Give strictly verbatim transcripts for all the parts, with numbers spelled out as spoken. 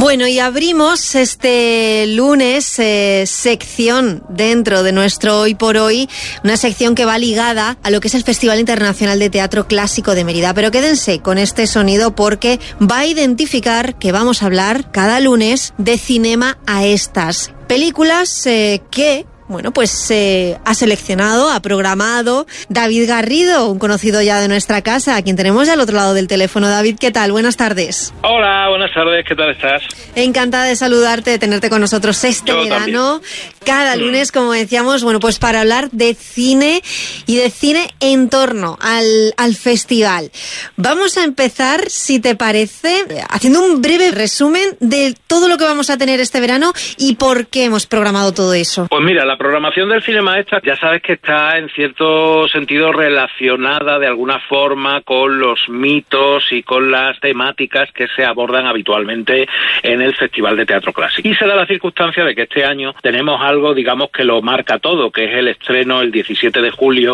Bueno, y abrimos este lunes eh, sección dentro de nuestro Hoy por Hoy, una sección que va ligada a lo que es el Festival Internacional de Teatro Clásico de Mérida. Pero quédense con este sonido porque va a identificar que vamos a hablar cada lunes de Cinema a Estas. Películas eh, que... Bueno, pues eh, ha seleccionado, ha programado David Garrido, un conocido ya de nuestra casa, a quien tenemos ya al otro lado del teléfono. David, ¿qué tal? Buenas tardes. Hola, buenas tardes, ¿qué tal estás? Encantada de saludarte, de tenerte con nosotros este Yo verano, también. Cada lunes, como decíamos, bueno, pues para hablar de cine y de cine en torno al, al festival. Vamos a empezar, si te parece, haciendo un breve resumen de todo lo que vamos a tener este verano y por qué hemos programado todo eso. Pues mira, la programación del Cine Maestra ya sabes que está en cierto sentido relacionada de alguna forma con los mitos y con las temáticas que se abordan habitualmente en el Festival de Teatro Clásico. Y se da la circunstancia de que este año tenemos algo, digamos, que lo marca todo, que es el estreno el diecisiete de julio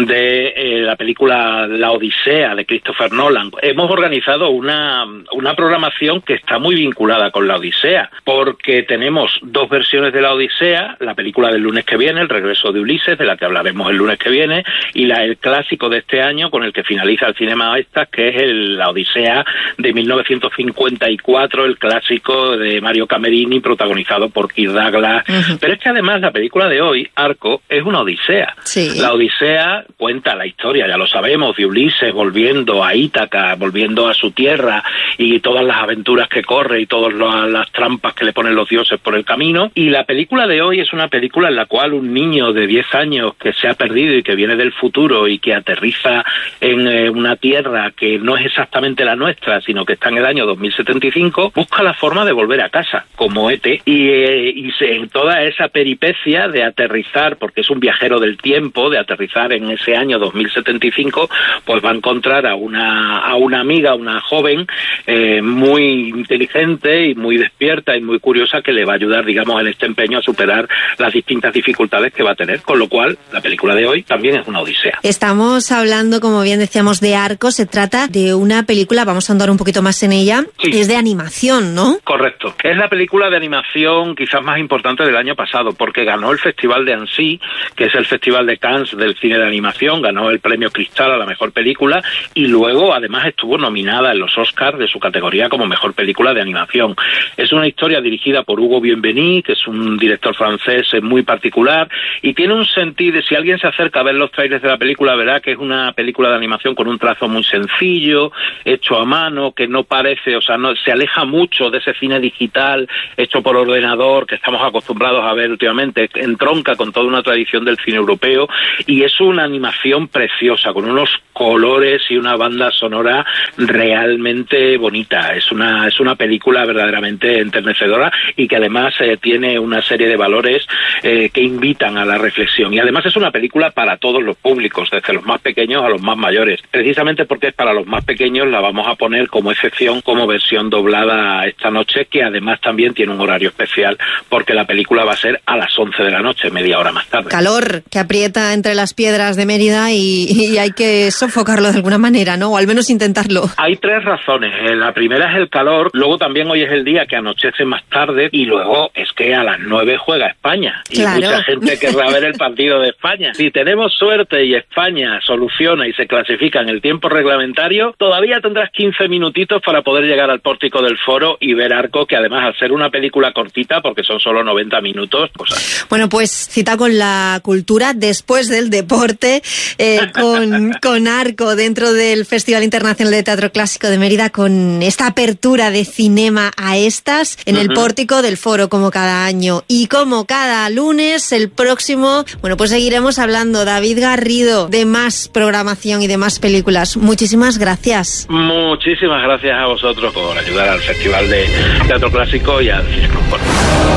de eh, la película La Odisea de Christopher Nolan. Hemos organizado una, una programación que está muy vinculada con La Odisea, porque tenemos dos versiones de La Odisea, la película del lunes que viene, El regreso de Ulises, de la que hablaremos el lunes que viene, y la, el clásico de este año con el que finaliza el Cine Maestas, que es el, La Odisea de mil novecientos cincuenta y cuatro, el clásico de Mario Camerini, protagonizado por Kirk Douglas. Uh-huh. Pero es que además la película de hoy, Arco, es una odisea. Sí. La Odisea cuenta la historia, ya lo sabemos, de Ulises volviendo a Ítaca, volviendo a su tierra, y todas las aventuras que corre y todas las trampas que le ponen los dioses por el camino. Y la película de hoy es una película en la cual un niño de diez años que se ha perdido y que viene del futuro y que aterriza en eh, una tierra que no es exactamente la nuestra, sino que está en el año dos mil setenta y cinco, busca la forma de volver a casa, como E T, y, eh, y se, en toda esa peripecia de aterrizar, porque es un viajero del tiempo, de aterrizar en ese año dos mil setenta y cinco, pues va a encontrar a una, a una amiga, una joven eh, muy inteligente y muy despierta y muy curiosa, que le va a ayudar, digamos, en este empeño a superar las distintas dificultades que va a tener, con lo cual la película de hoy también es una odisea. Estamos hablando, como bien decíamos, de Arco. Se trata de una película, vamos a andar un poquito más en ella, sí. Es de animación, ¿no? Correcto. Es la película de animación quizás más importante del año pasado, porque ganó el Festival de Annecy, que es el Festival de Cannes del cine de animación, ganó el premio Cristal a la mejor película, y luego además estuvo nominada en los Oscars de su categoría como mejor película de animación. Es una historia dirigida por Hugo Bienvenu, que es un director francés muy particular, y tiene un sentido, si alguien se acerca a ver los trailers de la película, verá que es una película de animación con un trazo muy sencillo, hecho a mano, que no parece, o sea, no se aleja mucho de ese cine digital hecho por ordenador que estamos acostumbrados a ver últimamente, entronca con toda una tradición del cine europeo, y es una animación preciosa, con unos colores y una banda sonora realmente bonita. Es una, es una película verdaderamente enternecedora y que además eh, tiene una serie de valores eh, que invitan a la reflexión. Y además es una película para todos los públicos, desde los más pequeños a los más mayores. Precisamente porque es para los más pequeños, la vamos a poner como excepción, como versión doblada esta noche, que además también tiene un horario especial, porque la película va a ser a las once de la noche, media hora más tarde. Calor que aprieta entre las piedras de Mérida y, y hay que sofocarlo de alguna manera, ¿no? O al menos intentarlo. Hay tres razones. La primera es el calor, luego también hoy es el día que anochece más tarde, y luego es que a las nueve juega España. Y claro, mucha gente querrá ver el partido de España. Si tenemos suerte y España soluciona y se clasifica en el tiempo reglamentario, todavía tendrás quince minutitos para poder llegar al pórtico del Foro y ver Arco, que además al ser una película cortita, porque son solo noventa minutos, pues... Bueno, pues cita con la cultura después del deporte, eh, con, con Arco dentro del Festival Internacional de Teatro Clásico de Mérida, con esta apertura de Cinema a Estas en uh-huh. el pórtico del Foro, como cada año. Y como cada lunes, el próximo, bueno, pues seguiremos hablando, David Garrido, de más programación y de más películas. Muchísimas gracias. Muchísimas gracias a vosotros por ayudar al Festival de Teatro Clásico y al Cine Conforme.